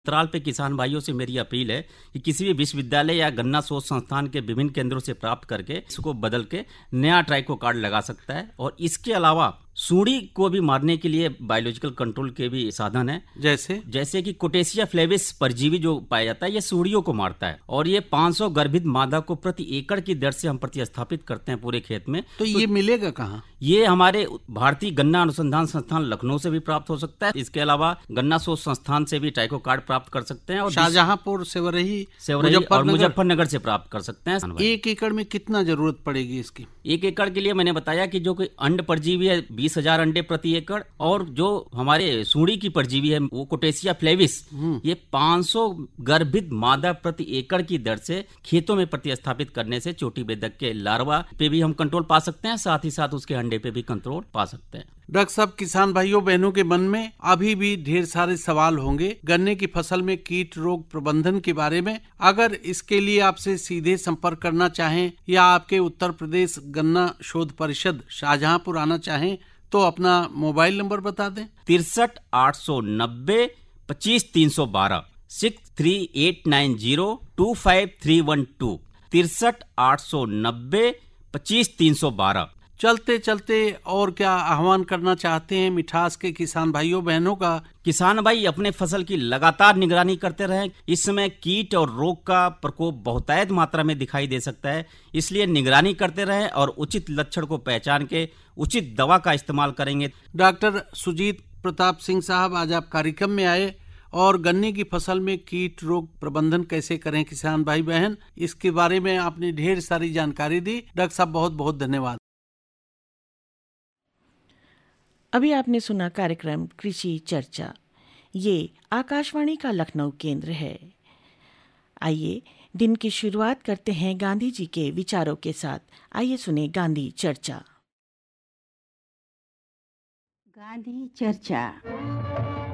अंतराल पे किसान भाइयों से मेरी अपील है कि किसी भी विश्वविद्यालय या गन्ना शोध संस्थान के विभिन्न केंद्रों से प्राप्त करके इसको बदल के नया ट्राइको कार्ड लगा सकता है। और इसके अलावा सूंडी को भी मारने के लिए बायोलॉजिकल कंट्रोल के भी साधन है, जैसे कि कोटेशिया फ्लेविस परजीवी जो पाया जाता है, ये सूंडियों को मारता है और ये 500 गर्भित मादा को प्रति एकड़ की दर से हम प्रतिस्थापित करते हैं पूरे खेत में। तो ये मिलेगा कहाँ? ये हमारे भारतीय गन्ना अनुसंधान संस्थान लखनऊ से भी प्राप्त हो सकता है। इसके अलावा गन्ना शोध संस्थान से भी ट्राइको कार्ड प्राप्त कर सकते हैं और शाहजहांपुर, सेवरही और मुजफ्फरनगर से प्राप्त कर सकते हैं। 1 एकड़ में कितना जरूरत पड़ेगी इसकी? 1 एकड़ के लिए मैंने बताया कि जो अंड परजीवी है 20,000 अंडे प्रति एकड़, और जो हमारे सूंडी की परजीवी है वो कोटेशिया फ्लेविस, ये 500 गर्भित मादा प्रति एकड़ की दर से खेतों में प्रतिस्थापित करने से चोटी बेधक के लार्वा पे भी हम कंट्रोल पा सकते हैं, साथ ही साथ उसके अंडे पे भी कंट्रोल पा सकते हैं। डॉक्टर साहब, किसान भाइयों बहनों के मन में अभी भी ढेर सारे सवाल होंगे गन्ने की फसल में कीट रोग प्रबंधन के बारे में। अगर इसके लिए आपसे सीधे संपर्क करना चाहें या आपके उत्तर प्रदेश गन्ना शोध परिषद शाहजहांपुर आना चाहें तो अपना मोबाइल नंबर बता दें। 63,890 25,312 63,890 63,890 25,312। चलते चलते और क्या आह्वान करना चाहते हैं मिठास के किसान भाइयों बहनों का? किसान भाई अपने फसल की लगातार निगरानी करते रहें। इस समय कीट और रोग का प्रकोप बहुतायत मात्रा में दिखाई दे सकता है, इसलिए निगरानी करते रहें और उचित लक्षण को पहचान के उचित दवा का इस्तेमाल करेंगे। डॉक्टर सुजीत प्रताप सिंह साहब, आज आप कार्यक्रम में आए और गन्ने की फसल में कीट रोग प्रबंधन कैसे करें किसान भाई बहन, इसके बारे में आपने ढेर सारी जानकारी दी। डॉक्टर साहब, बहुत बहुत धन्यवाद। अभी आपने सुना कार्यक्रम कृषि चर्चा। ये आकाशवाणी का लखनऊ केंद्र है। आइए दिन की शुरुआत करते हैं गांधी जी के विचारों के साथ। आइए सुने गांधी चर्चा। गांधी चर्चा।